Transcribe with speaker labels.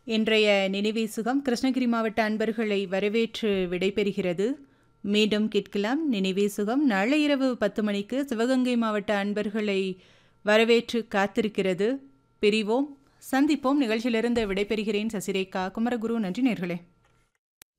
Speaker 1: இன்றைய நினைவேசுகம் கிருஷ்ணகிரி மாவட்ட அன்பர்களை வரவேற்று விடைபெறுகிறது. மீண்டும் கேட்கலாம் நினைவேசுகம். நாளை இரவு 10 மணிக்கு சிவகங்கை மாவட்ட அன்பர்களை வரவேற்று காத்திருக்கிறது. பிரிவோம், சந்திப்போம். நிகழ்ச்சியிலிருந்து விடைபெறுகிறேன் சசிரேகா குமரகுரு. நன்றி நேயர்களே.